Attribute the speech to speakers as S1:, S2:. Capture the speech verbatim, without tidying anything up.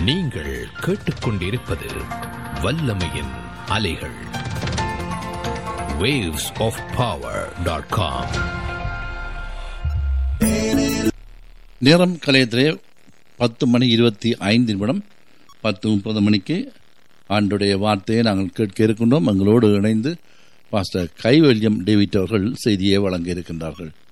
S1: நீங்கள் கேட்டுக்கொண்டிருப்பது வல்லமையின் அலைகள். waves of power dot com.
S2: நேரம் கலையத்திலே பத்து மணி இருபத்தி ஐந்து நிமிடம். பத்து முப்பது மணிக்கு ஆண்டுடைய வார்த்தையை நாங்கள் கேட்க இருக்கின்றோம். எங்களோடு இணைந்து பாஸ்டர் கைவல்யம் டேவிட் அவர்கள் செய்தியை வழங்க இருக்கின்றார்கள்.